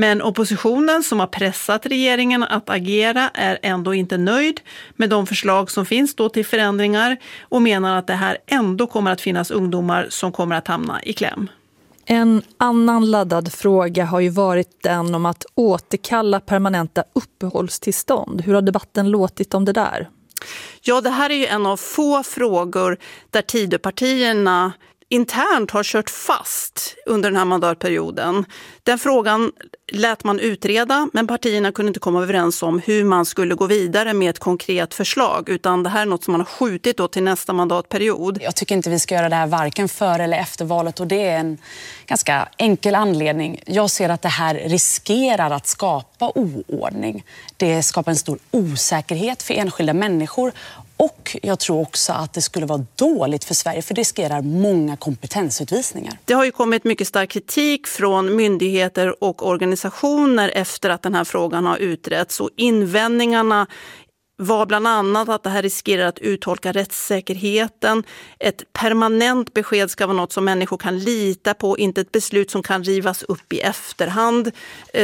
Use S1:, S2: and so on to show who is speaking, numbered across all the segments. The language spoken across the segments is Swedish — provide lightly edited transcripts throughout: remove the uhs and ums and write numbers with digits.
S1: Men oppositionen som har pressat regeringen att agera är ändå inte nöjd med de förslag som finns då till förändringar och menar att det här ändå kommer att finnas ungdomar som kommer att hamna i kläm.
S2: En annan laddad fråga har ju varit den om att återkalla permanenta uppehållstillstånd. Hur har debatten låtit om det där?
S1: Ja, det här är ju en av få frågor där Tidöpartierna internt har kört fast under den här mandatperioden. Den frågan lät man utreda, men partierna kunde inte komma överens om hur man skulle gå vidare med ett konkret förslag, utan det här är något som man har skjutit då till nästa mandatperiod.
S3: Jag tycker inte vi ska göra det här varken före eller efter valet, och det är en ganska enkel anledning. Jag ser att det här riskerar att skapa oordning. Det skapar en stor osäkerhet för enskilda människor. Och jag tror också att det skulle vara dåligt för Sverige, för det riskerar många kompetensutvisningar.
S1: Det har ju kommit mycket stark kritik från myndigheter och organisationer efter att den här frågan har utretts. Och invändningarna var bland annat att det här riskerar att uttolka rättssäkerheten. Ett permanent besked ska vara något som människor kan lita på, inte ett beslut som kan rivas upp i efterhand,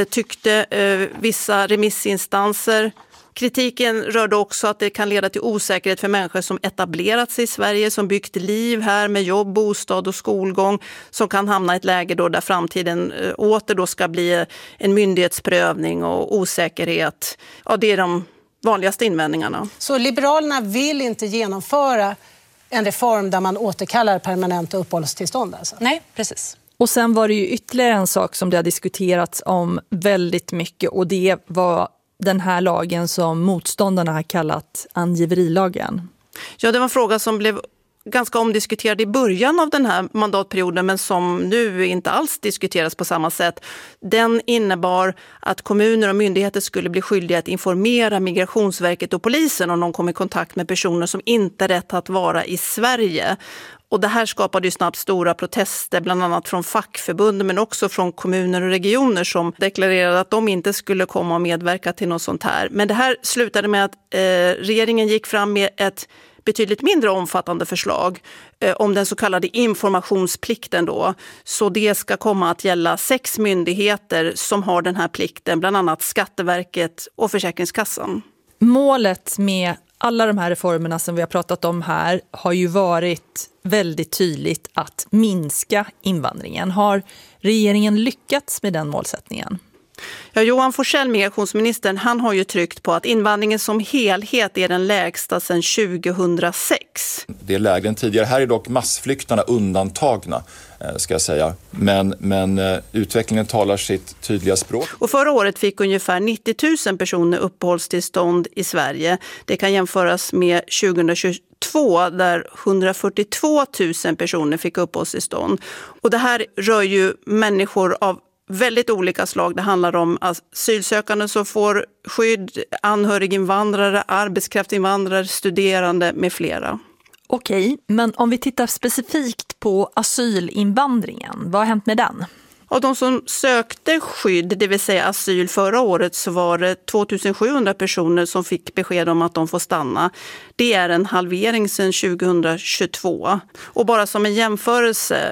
S1: tyckte vissa remissinstanser. Kritiken rörde också att det kan leda till osäkerhet för människor som etablerat sig i Sverige, som byggt liv här med jobb, bostad och skolgång, som kan hamna i ett läge då där framtiden åter då ska bli en myndighetsprövning och osäkerhet. Ja, det är de vanligaste invändningarna.
S4: Så Liberalerna vill inte genomföra en reform där man återkallar permanenta uppehållstillstånd alltså?
S3: Nej, precis.
S2: Och sen var det ju ytterligare en sak som det har diskuterats om väldigt mycket, och det var den här lagen som motståndarna har kallat angiverilagen.
S1: Ja, det var en fråga som blev ganska omdiskuterad i början av den här mandatperioden, men som nu inte alls diskuteras på samma sätt. Den innebar att kommuner och myndigheter skulle bli skyldiga att informera Migrationsverket och polisen om de kom i kontakt med personer som inte rätt att vara i Sverige. Och det här skapade ju snabbt stora protester, bland annat från fackförbund men också från kommuner och regioner som deklarerade att de inte skulle komma och medverka till något sånt här. Men det här slutade med att regeringen gick fram med ett betydligt mindre omfattande förslag om den så kallade informationsplikten då. Så det ska komma att gälla 6 myndigheter som har den här plikten, bland annat Skatteverket och Försäkringskassan.
S2: Målet med alla de här reformerna som vi har pratat om här har ju varit väldigt tydligt att minska invandringen. Har regeringen lyckats med den målsättningen?
S1: Ja, Johan Forssell, migrationsministern, han har ju tryckt på att invandringen som helhet är den lägsta sedan 2006.
S5: Det är lägre än tidigare. Här är dock massflyktarna undantagna, ska jag säga. Men utvecklingen talar sitt tydliga språk.
S1: Och förra året fick ungefär 90 000 personer uppehållstillstånd i Sverige. Det kan jämföras med 2022 där 142 000 personer fick uppehållstillstånd. Och det här rör ju människor av väldigt olika slag. Det handlar om asylsökande som får skydd, anhöriginvandrare, arbetskraftsinvandrare, studerande med flera.
S2: Okej, men om vi tittar specifikt på asylinvandringen, vad har hänt med den?
S1: Av de som sökte skydd, det vill säga asyl förra året, så var det 2700 personer som fick besked om att de får stanna. Det är en halvering sedan 2022. Och bara som en jämförelse,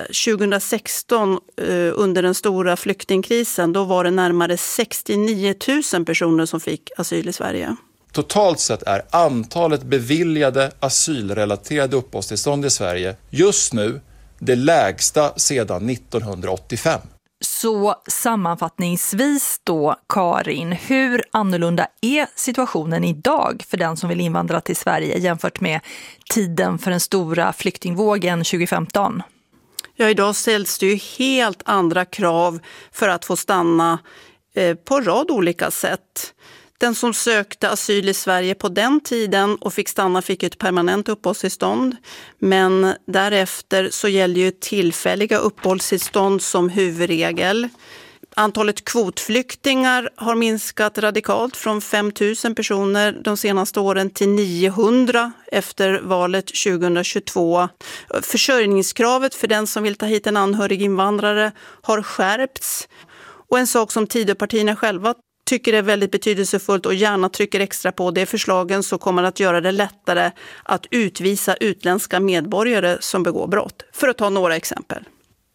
S1: 2016 under den stora flyktingkrisen, då var det närmare 69 000 personer som fick asyl i Sverige.
S5: Totalt sett är antalet beviljade asylrelaterade uppehållstillstånd i Sverige just nu det lägsta sedan 1985.
S2: Så sammanfattningsvis då, Karin, hur annorlunda är situationen idag för den som vill invandra till Sverige jämfört med tiden för den stora flyktingvågen 2015?
S1: Ja, idag ställs det ju helt andra krav för att få stanna på en rad olika sätt. Den som sökte asyl i Sverige på den tiden och fick stanna fick ett permanent uppehållstillstånd. Men därefter så gäller ju tillfälliga uppehållstillstånd som huvudregel. Antalet kvotflyktingar har minskat radikalt från 5 000 personer de senaste åren till 900 efter valet 2022. Försörjningskravet för den som vill ta hit en anhöriginvandrare har skärpts. Och en sak som Tidöpartierna själva tycker är väldigt betydelsefullt och gärna trycker extra på, det är förslagen som kommer att göra det lättare att utvisa utländska medborgare som begår brott. För att ta några exempel.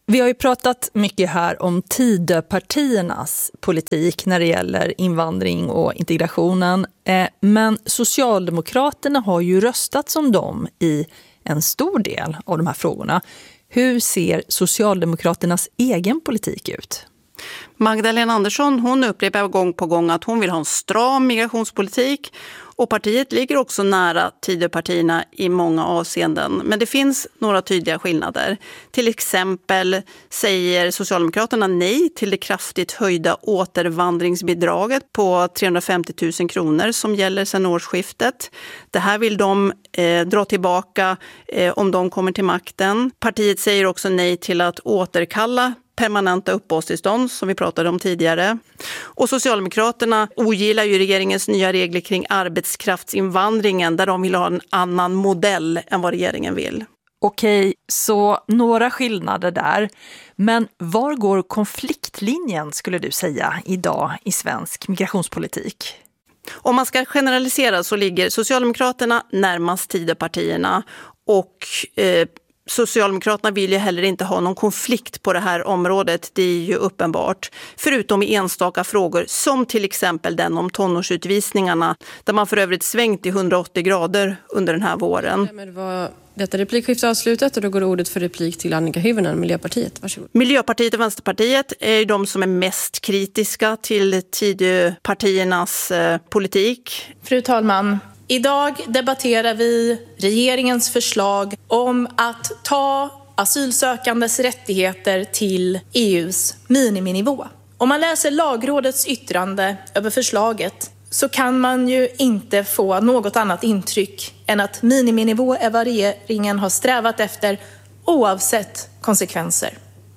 S2: Vi har ju pratat mycket här om Tidöpartiernas politik när det gäller invandring och integrationen. Men Socialdemokraterna har ju röstat som dem i en stor del av de här frågorna. Hur ser Socialdemokraternas egen politik ut?
S1: Magdalena Andersson, hon upprepar gång på gång att hon vill ha en stram migrationspolitik, och partiet ligger också nära Tidöpartierna i många avseenden. Men det finns några tydliga skillnader. Till exempel säger Socialdemokraterna nej till det kraftigt höjda återvandringsbidraget på 350 000 kronor som gäller sedan årsskiftet. Det här vill de dra tillbaka om de kommer till makten. Partiet säger också nej till att återkalla permanenta uppehållstillstånd som vi pratade om tidigare. Och Socialdemokraterna ogillar ju regeringens nya regler kring arbetskraftsinvandringen där de vill ha en annan modell än vad regeringen vill.
S2: Okej, så några skillnader där. Men var går konfliktlinjen skulle du säga idag i svensk migrationspolitik?
S1: Om man ska generalisera så ligger Socialdemokraterna närmast Tidöpartierna, och Socialdemokraterna vill ju heller inte ha någon konflikt på det här området, det är ju uppenbart. Förutom i enstaka frågor som till exempel den om tonårsutvisningarna, där man för övrigt svängt i 180 grader under den här våren.
S6: Därmed var detta replikskifte avslutat och då går ordet för replik till Annika Hyvönen, Miljöpartiet. Varsågod.
S1: Miljöpartiet och Vänsterpartiet är de som är mest kritiska till Tidöpartiernas politik.
S7: Fru talman. Idag debatterar vi regeringens förslag om att ta asylsökandes rättigheter till EU:s miniminivå. Om man läser Lagrådets yttrande över förslaget så kan man ju inte få något annat intryck än att miniminivå är vad regeringen har strävat efter oavsett konsekvenser.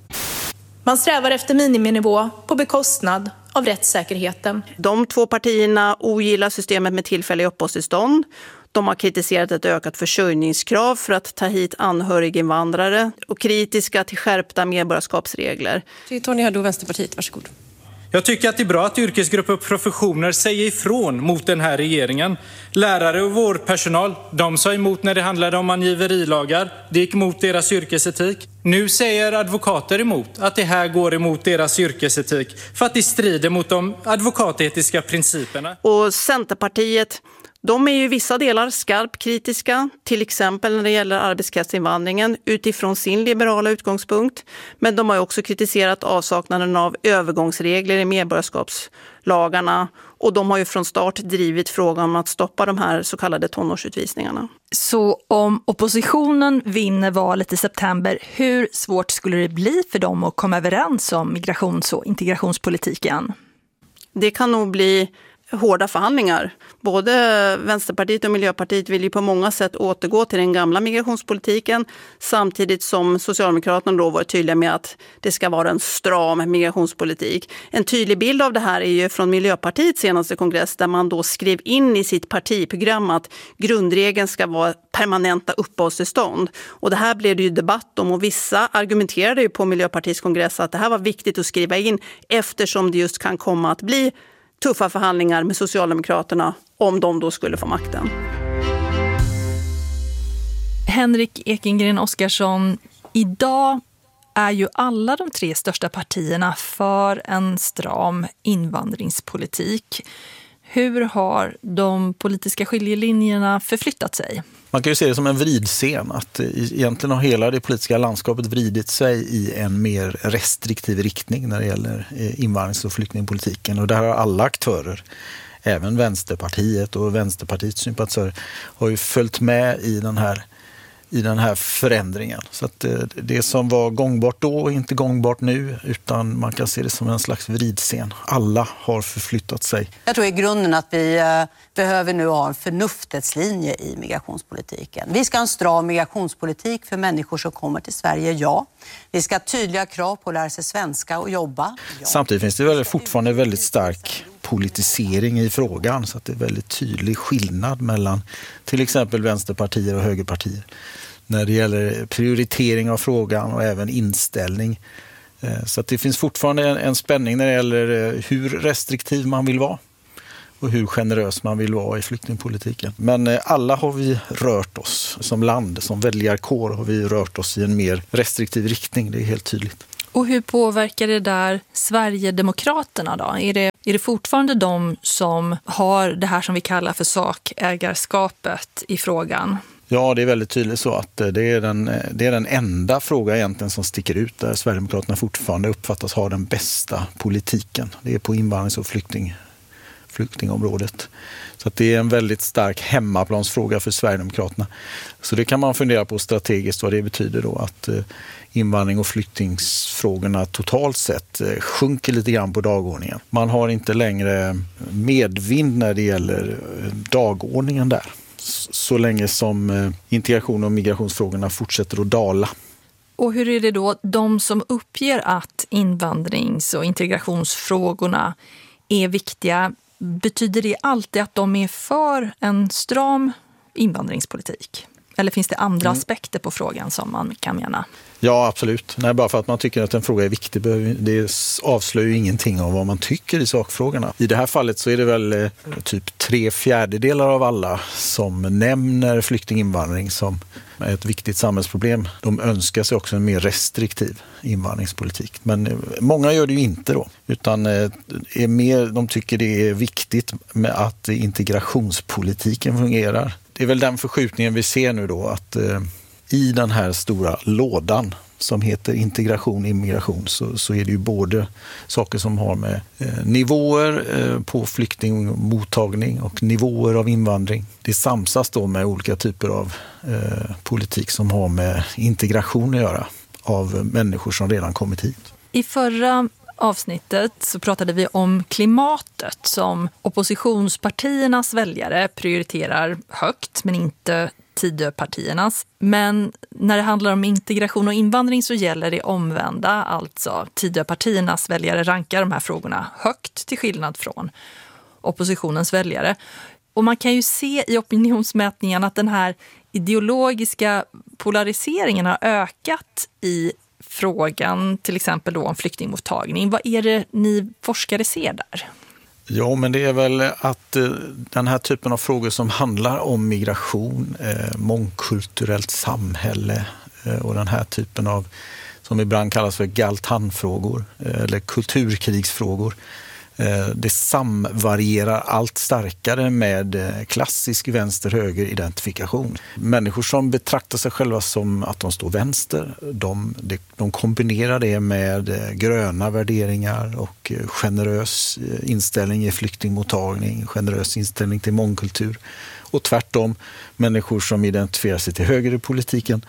S7: Man strävar efter miniminivå på bekostnad av rättssäkerheten.
S1: De två partierna ogillar systemet med tillfälliga uppehållstillstånd. De har kritiserat ett ökat försörjningskrav för att ta hit anhöriginvandrare och kritiska till skärpta medborgarskapsregler.
S6: Tony Haddou, Vänsterpartiet, varsågod.
S8: Jag tycker att det är bra att yrkesgrupper och professioner säger ifrån mot den här regeringen. Lärare och vårdpersonal, de sa emot när det handlade om angiverilagar. Det gick emot deras yrkesetik. Nu säger advokater emot att det här går emot deras yrkesetik för att det strider mot de advokatetiska principerna.
S1: Och Centerpartiet, de är ju i vissa delar skarpt kritiska, till exempel när det gäller arbetskraftsinvandringen utifrån sin liberala utgångspunkt. Men de har också kritiserat avsaknaden av övergångsregler i medborgarskapslagarna, och de har ju från start drivit frågan om att stoppa de här så kallade tonårsutvisningarna.
S2: Så om oppositionen vinner valet i september, hur svårt skulle det bli för dem att komma överens om migrations- och integrationspolitiken?
S1: Det kan nog bli hårda förhandlingar. Både Vänsterpartiet och Miljöpartiet vill ju på många sätt återgå till den gamla migrationspolitiken, samtidigt som Socialdemokraterna då var tydliga med att det ska vara en stram migrationspolitik. En tydlig bild av det här är ju från Miljöpartiets senaste kongress, där man då skrev in i sitt partiprogram att grundregeln ska vara permanenta uppehållstillstånd. Och det här blev det ju debatt om, och vissa argumenterade ju på Miljöpartiets kongress att det här var viktigt att skriva in eftersom det just kan komma att bli tuffa förhandlingar med Socialdemokraterna om de då skulle få makten.
S2: Henrik Ekengren Oskarsson, idag är ju alla de tre största partierna för en stram invandringspolitik. Hur har de politiska skiljelinjerna förflyttat sig?
S9: Man kan ju se det som en vridscen, att egentligen har hela det politiska landskapet vridit sig i en mer restriktiv riktning när det gäller invandrings- och flyktingpolitiken. Och där har alla aktörer, även Vänsterpartiet och Vänsterpartiets sympatisörer, har ju följt med i den här förändringen. Så att det som var gångbart då är inte gångbart nu, utan man kan se det som en slags vridscen. Alla har förflyttat sig.
S10: Jag tror i grunden att vi behöver nu ha en förnuftets linje i migrationspolitiken. Vi ska ha en stram migrationspolitik för människor som kommer till Sverige, ja. Vi ska ha tydliga krav på att lära sig svenska och jobba. Ja.
S9: Samtidigt finns det fortfarande väldigt stark politisering i frågan, så att det är väldigt tydlig skillnad mellan till exempel vänsterpartier och högerpartier när det gäller prioritering av frågan och även inställning. Så att det finns fortfarande en spänning när det gäller hur restriktiv man vill vara. och hur generös man vill vara i flyktingpolitiken. Men alla har vi rört oss som land, som väljarkår har vi rört oss i en mer restriktiv riktning, det är helt tydligt.
S2: Och hur påverkar det där Sverigedemokraterna då? Är det fortfarande de som har det här som vi kallar för sakägarskapet i frågan?
S9: Ja, det är väldigt tydligt så att det är den enda fråga egentligen som sticker ut där Sverigedemokraterna fortfarande uppfattas ha den bästa politiken. Det är på invandrings- och flyktingområdet. Så att det är en väldigt stark hemmaplansfråga för Sverigedemokraterna. Så det kan man fundera på strategiskt vad det betyder då att invandring- och flyktingsfrågorna totalt sett sjunker lite grann på dagordningen. Man har inte längre medvind när det gäller dagordningen där. Så länge som integration och migrationsfrågorna fortsätter att dala.
S2: Och hur är det då de som uppger att invandrings- och integrationsfrågorna är viktiga? Betyder det alltid att de är för en stram invandringspolitik? Eller finns det andra aspekter på frågan som man kan mena?
S9: Ja, absolut. Nej, bara för att man tycker att en fråga är viktig, det avslöjar ju ingenting om vad man tycker i sakfrågorna. I det här fallet så är det väl typ 3/4 av alla som nämner flyktinginvandring som ett viktigt samhällsproblem. De önskar sig också en mer restriktiv invandringspolitik. Men många gör det ju inte då, utan de tycker det är viktigt med att integrationspolitiken fungerar. Det är väl den förskjutningen vi ser nu då, att i den här stora lådan som heter integration och immigration så är det ju både saker som har med nivåer på flyktingmottagning och nivåer av invandring. Det samsas då med olika typer av politik som har med integration att göra av människor som redan kommit hit.
S2: I förra avsnittet så pratade vi om klimatet som oppositionspartiernas väljare prioriterar högt men inte Tidöpartiernas. Men när det handlar om integration och invandring så gäller det omvända, alltså Tidöpartiernas väljare rankar de här frågorna högt till skillnad från oppositionens väljare. Och man kan ju se i opinionsmätningen att den här ideologiska polariseringen har ökat i frågan, till exempel då om flyktingmottagning. Vad är det ni forskare ser där?
S9: Ja, men det är väl att den här typen av frågor som handlar om migration, mångkulturellt samhälle och den här typen av, som ibland kallas för galtanfrågor eller kulturkrigsfrågor, det samvarierar allt starkare med klassisk vänster-höger-identifikation. Människor som betraktar sig själva som att de står vänster, de kombinerar det med gröna värderingar och generös inställning i flyktingmottagning, generös inställning till mångkultur. Och tvärtom, människor som identifierar sig till höger i politiken,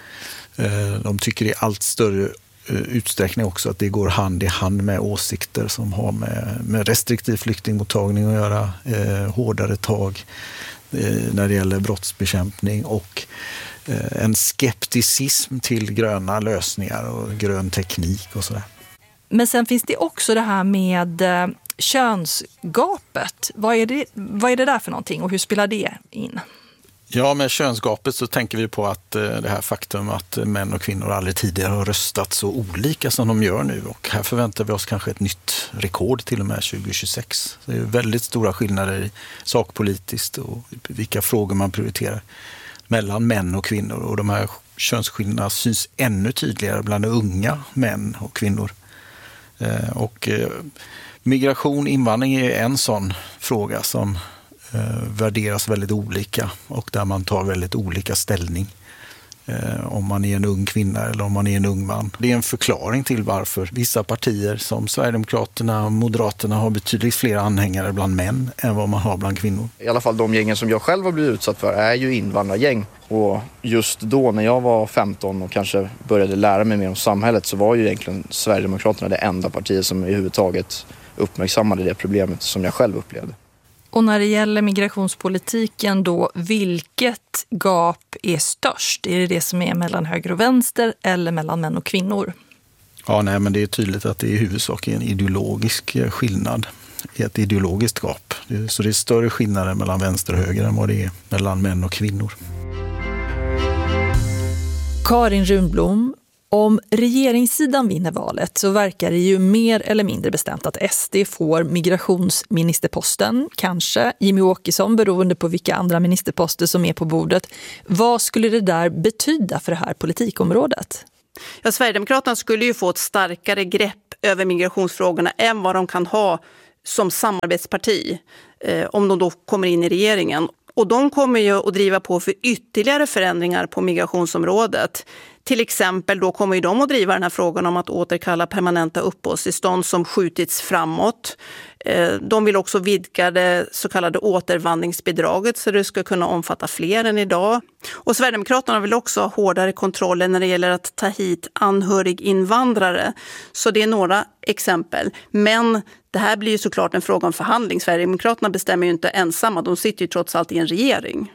S9: de tycker i allt större utsträckning också att det går hand i hand med åsikter som har med restriktiv flyktingmottagning att göra, hårdare tag när det gäller brottsbekämpning och en skepticism till gröna lösningar och grön teknik och sådär.
S2: Men sen finns det också det här med könsgapet. Vad är det där för någonting och hur spelar det in?
S9: Ja, med könsgapet så tänker vi på att det här faktum att män och kvinnor aldrig tidigare har röstat så olika som de gör nu. Och här förväntar vi oss kanske ett nytt rekord till och med 2026. Det är väldigt stora skillnader i sakpolitiskt och vilka frågor man prioriterar mellan män och kvinnor. Och de här könsskillnaderna syns ännu tydligare bland unga män och kvinnor. Och migration, invandring är en sån fråga som värderas väldigt olika och där man tar väldigt olika ställning om man är en ung kvinna eller om man är en ung man. Det är en förklaring till varför vissa partier som Sverigedemokraterna och Moderaterna har betydligt fler anhängare bland män än vad man har bland kvinnor.
S11: I alla fall de gängen som jag själv har blivit utsatt för är ju invandrargäng. Och just då när jag var 15 och kanske började lära mig mer om samhället så var ju egentligen Sverigedemokraterna det enda partiet som överhuvudtaget uppmärksammade det problemet som jag själv upplevde.
S2: Och när det gäller migrationspolitiken då, vilket gap är störst? Är det som är mellan höger och vänster eller mellan män och kvinnor?
S9: Ja, nej, men det är tydligt att det i huvudsak är en ideologisk skillnad. Ett ideologiskt gap. Så det är större skillnader mellan vänster och höger än vad det är mellan män och kvinnor.
S2: Karin Runblom Om regeringssidan vinner valet så verkar det ju mer eller mindre bestämt att SD får migrationsministerposten, kanske Jimmy Åkesson beroende på vilka andra ministerposter som är på bordet. Vad skulle det där betyda för det här politikområdet?
S1: Ja, Sverigedemokraterna skulle ju få ett starkare grepp över migrationsfrågorna än vad de kan ha som samarbetsparti om de då kommer in i regeringen. Och de kommer ju att driva på för ytterligare förändringar på migrationsområdet. Till exempel då kommer ju de att driva den här frågan om att återkalla permanenta uppehållstillstånd som skjutits framåt. De vill också vidga det så kallade återvandringsbidraget så det ska kunna omfatta fler än idag. Och Sverigedemokraterna vill också ha hårdare kontroller när det gäller att ta hit anhöriginvandrare. Så det är några exempel. Men det här blir ju såklart en fråga om förhandling. Sverigedemokraterna bestämmer ju inte ensamma, de sitter ju trots allt i en regering.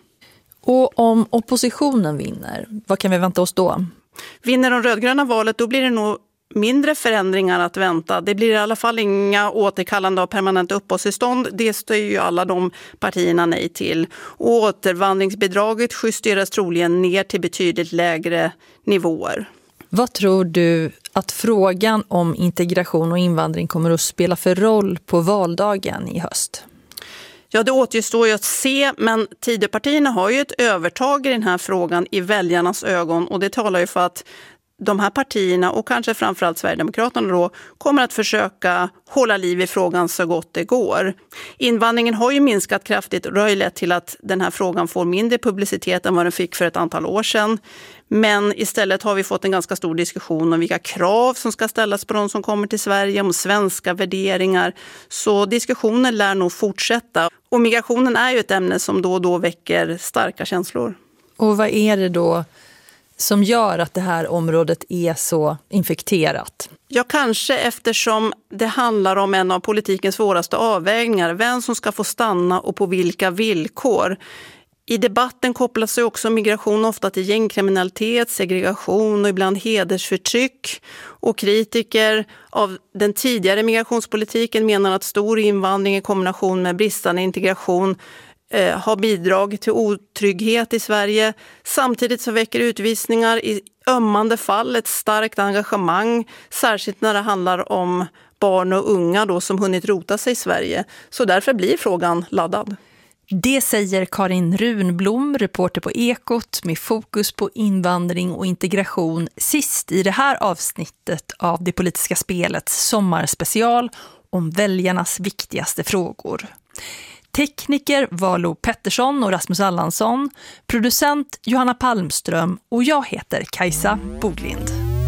S2: Och om oppositionen vinner, vad kan vi vänta oss då?
S1: Vinner de rödgröna valet, då blir det nog mindre förändringar att vänta. Det blir i alla fall inga återkallande av permanenta uppehållstillstånd. Det står ju alla de partierna nej till. Och återvandringsbidraget justeras troligen ner till betydligt lägre nivåer.
S2: Vad tror du att frågan om integration och invandring kommer att spela för roll på valdagen i höst?
S1: Ja, det återstår ju att se, men Tidöpartierna har ju ett övertag i den här frågan i väljarnas ögon och det talar ju för att de här partierna och kanske framförallt Sverigedemokraterna då kommer att försöka hålla liv i frågan så gott det går. Invandringen har ju minskat kraftigt och det har ju lett till att den här frågan får mindre publicitet än vad den fick för ett antal år sedan. Men istället har vi fått en ganska stor diskussion om vilka krav som ska ställas på de som kommer till Sverige, om svenska värderingar. Så diskussionen lär nog fortsätta. Och migrationen är ju ett ämne som då och då väcker starka känslor.
S2: Och vad är det då som gör att det här området är så infekterat?
S1: Ja, kanske eftersom det handlar om en av politikens svåraste avvägningar. Vem som ska få stanna och på vilka villkor. I debatten kopplas sig också migration ofta till gängkriminalitet, segregation och ibland hedersförtryck. Och kritiker av den tidigare migrationspolitiken menar att stor invandring i kombination med bristande integration har bidragit till otrygghet i Sverige. Samtidigt så väcker utvisningar i ömmande fall ett starkt engagemang, särskilt när det handlar om barn och unga då som hunnit rota sig i Sverige. Så därför blir frågan laddad.
S2: Det säger Karin Runblom, reporter på Ekot med fokus på invandring och integration, sist i det här avsnittet av Det politiska spelets sommarspecial om väljarnas viktigaste frågor. Tekniker var Lo Pettersson och Rasmus Allansson, producent Johanna Palmström och jag heter Kajsa Boglind.